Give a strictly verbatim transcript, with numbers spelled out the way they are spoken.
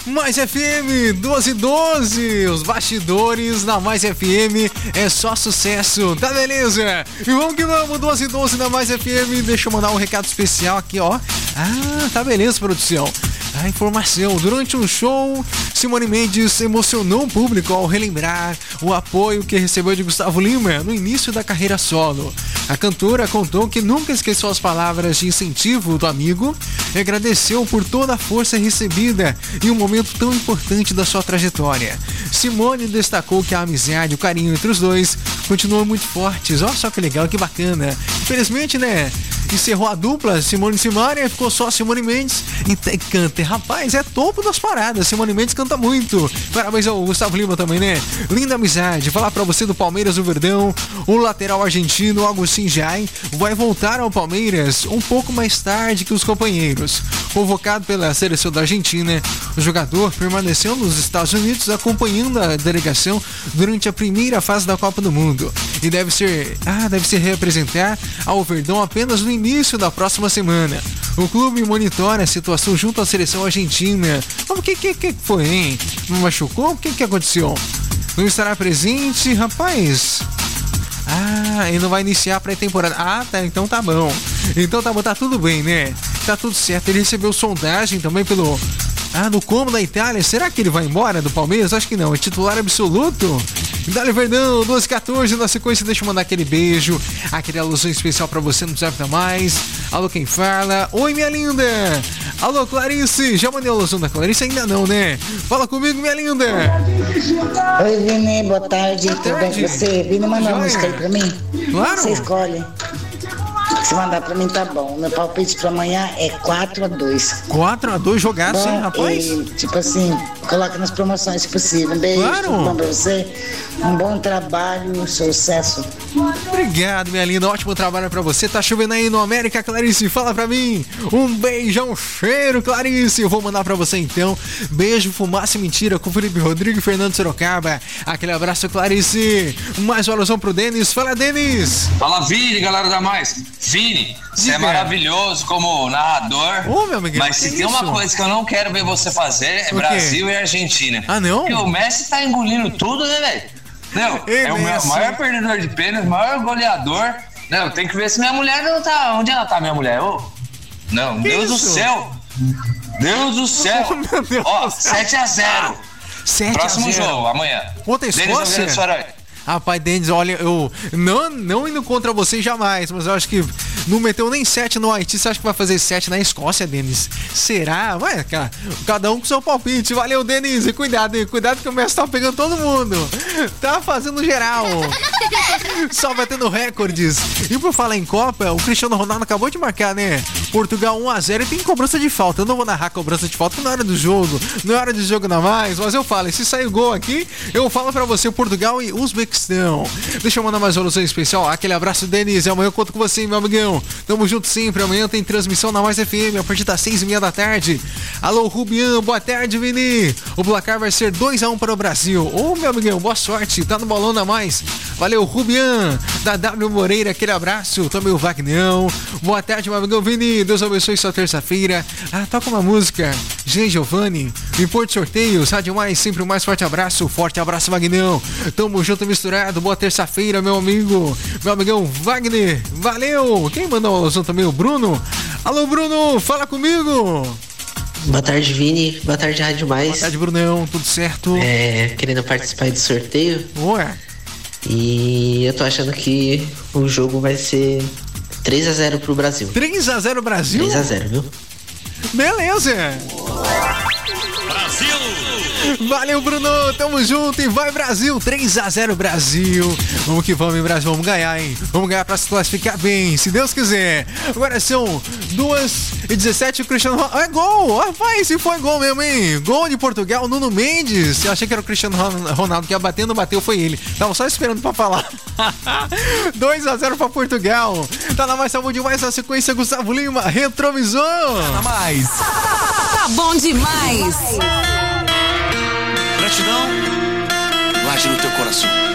Mais F M, doze e doze, os bastidores na Mais F M é só sucesso, tá beleza? E vamos que vamos, doze e doze na Mais F M, deixa eu mandar um recado especial aqui, ó. Ah, tá beleza, produção. A informação, durante um show, Simone Mendes emocionou o público ao relembrar o apoio que recebeu de Gustavo Lima no início da carreira solo. A cantora contou que nunca esqueceu as palavras de incentivo do amigo e agradeceu por toda a força recebida em um momento tão importante da sua trajetória. Simone destacou que a amizade e o carinho entre os dois continuam muito fortes. Olha só que legal, que bacana. Infelizmente, né, encerrou a dupla Simone e Simaria, ficou só Simone Mendes e te, canta. Rapaz, é topo das paradas. Simone Mendes canta muito. Parabéns ao Gustavo Lima também, né? Linda amizade. Falar pra você do Palmeiras do Verdão, o lateral argentino Agustín Jai vai voltar ao Palmeiras um pouco mais tarde que os companheiros. Convocado pela seleção da Argentina, o jogador permaneceu nos Estados Unidos acompanhando a delegação durante a primeira fase da Copa do Mundo e deve ser, ah, deve se representar ao Verdão apenas no início da próxima semana. O clube monitora a situação junto à seleção argentina. O que, que, que foi, hein? Machucou? O que, que aconteceu? Não estará presente, rapaz? Ah, ele não vai iniciar a pré-temporada. Ah, tá, então tá bom. Então tá bom, tá tudo bem, né? Tá tudo certo. Ele recebeu sondagem também pelo... Ah, no Como da Itália. Será que ele vai embora do Palmeiras? Acho que não. É titular absoluto. Dale Verdão, doze e quatorze. Na sequência, deixa eu mandar aquele beijo, aquele alusão especial pra você no Zap da Mais. Alô, quem fala? Oi, minha linda. Alô, Clarice. Já mandei a alusão da Clarice? Ainda não, né? Fala comigo, minha linda. Oi, Vini. Boa tarde. Boa Tudo bem com você? Vini, manda uma música aí pra mim. Claro. Você escolhe. Se mandar pra mim, tá bom. Meu palpite pra amanhã é quatro a dois. quatro a dois jogaço, hein, rapaz? E, tipo assim, coloca nas promoções se possível. Um beijo, claro. Tudo bom pra você. Um bom trabalho, sucesso. Obrigado, minha linda. Ótimo trabalho pra você. Tá chovendo aí no América, Clarice? Fala pra mim. Um beijão, cheiro, Clarice. Eu vou mandar pra você, então. Beijo, fumaça e mentira com Felipe Rodrigo e Fernando Sorocaba. Aquele abraço, Clarice. Mais uma alusão pro Denis. Fala, Denis. Fala, Vini, galera da Mais. Vini, você é maravilhoso como narrador. Ô, meu amigo, mas se tem uma coisa que eu não quero ver você fazer é Brasil e Argentina. Ah, não? Porque o Messi tá engolindo tudo, né, velho? Não, Ei, é o meu maior perdedor de pênalti, maior goleador. Não, tem que ver se minha mulher não tá. Onde ela tá, minha mulher? Ô, não, que Deus isso? do céu. Deus do céu. Oh, Deus Ó, do céu. sete a zero. sete Próximo a zero. jogo, amanhã. Outra Escócia? Rapaz, Denis, olha, eu não, não indo contra você jamais, mas eu acho que não meteu nem sete no Haiti. Você acha que vai fazer sete na Escócia, Denis? Será? Vai, cara, cada um com seu palpite. Valeu, Denis, e cuidado, hein? Cuidado que o Messi tá pegando todo mundo. Tá fazendo geral. Só batendo recordes. E por falar em Copa, o Cristiano Ronaldo acabou de marcar, né? Portugal um a zero e tem cobrança de falta. Eu não vou narrar a cobrança de falta, porque não é hora do jogo. Não é hora de jogo não mais, mas eu falo, e se sair gol aqui, eu falo pra você, Portugal e Uzbequistão. Deixa eu mandar mais uma alusão especial. Aquele abraço, Denis. Amanhã eu conto com você, meu amigão. Tamo junto sempre. Amanhã tem transmissão na Mais F M a partir das seis e meia da tarde. Alô, Rubian. Boa tarde, Vini. O placar vai ser dois a um para o Brasil. Ô, meu amigão, boa sorte. Tá no bolão da Mais. Valeu, Rubian. Da W Moreira, aquele abraço. Também o Vagnão. Boa tarde, meu amigão Vini. Deus abençoe sua terça-feira. Ah, toca uma música. Jean Giovanni. Impor Sorteios. Rádio Mais, sempre o mais forte abraço. Forte abraço, Vagnão. Tamo junto, misturado. Boa terça-feira, meu amigo. Meu amigão Wagner. Valeu. Quem mandou a alusão também? O Bruno. Alô, Bruno. Fala comigo. Boa tarde, Vini. Boa tarde, Rádio Mais. Boa tarde, Brunão. Tudo certo? É, querendo participar do sorteio. Ué. E eu tô achando que o jogo vai ser três a zero pro Brasil. três a zero Brasil? três a zero, viu? Beleza. Brasil! Valeu, Bruno, tamo junto e vai Brasil, três a zero Brasil. Vamos que vamos, hein, Brasil, vamos ganhar, hein? Vamos ganhar pra se classificar bem, se Deus quiser. Agora são duas e dezessete, o Cristiano Ronaldo, é gol, rapaz, se foi gol mesmo, hein? Gol de Portugal, Nuno Mendes. Eu achei que era o Cristiano Ronaldo que ia bater, não bateu, foi ele. Tava só esperando pra falar. dois a zero pra Portugal. Tá na Mais, tá bom demais, na sequência, Gustavo Lima, retrovisor. Tá na Mais. Tá bom demais. Gratidão, guarde no teu coração.